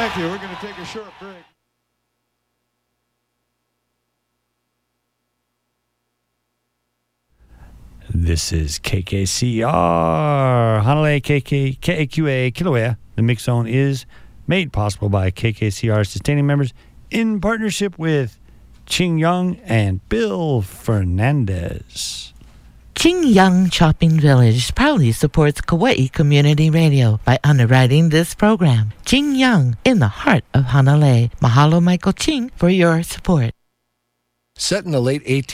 Thank you. We're going to take a short break. This is KKCR, Hanalei KQA, Kilauea. The Mix Zone is made possible by KKCR sustaining members in partnership with Ching Young and Bill Fernandez. Ching Young Shopping Village proudly supports Kauai Community Radio by underwriting this program. Ching Young, in the heart of Hanalei. Mahalo, Michael Ching, for your support. Set in the late 18th